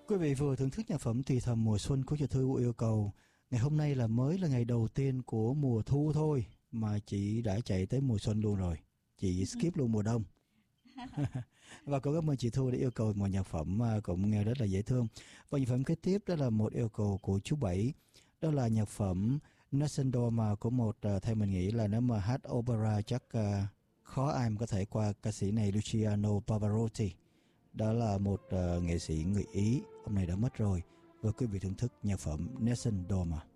Quý vị vừa thưởng thức nhạc phẩm Thì Thầm Mùa Xuân của chị Thư yêu cầu. Ngày hôm nay mới là ngày đầu tiên của mùa thu thôi mà chị đã chạy tới mùa xuân luôn rồi. Chị skip luôn mùa đông. Và cũng cảm ơn chị Thu đã yêu cầu một nhạc phẩm cũng nghe rất là dễ thương. Và nhạc phẩm kế tiếp đó là một yêu cầu của chú Bảy. Đó là nhạc phẩm Nessun Dorma của một theo mình nghĩ là nếu mà hát opera chắc khó ai mà có thể qua ca sĩ này, Luciano Pavarotti. Đó là một nghệ sĩ người Ý, ông này đã mất rồi. Và quý vị thưởng thức nhạc phẩm Nessun Dorma.